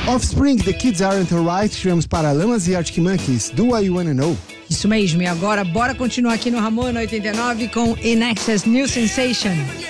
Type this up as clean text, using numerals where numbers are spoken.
Offspring, The Kids Aren't Alright. Tivemos Paralamas e Arctic Monkeys, Do I Wanna Know. Isso mesmo, e agora bora continuar aqui no Ramona 89 com In Excess New Sensation.